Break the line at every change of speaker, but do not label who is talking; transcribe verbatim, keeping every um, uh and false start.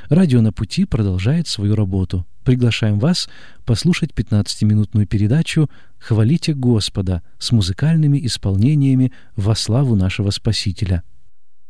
Радио «На пути» продолжает свою работу. Приглашаем вас послушать пятнадцатиминутную передачу «Хвалите Господа» с музыкальными исполнениями во славу нашего Спасителя.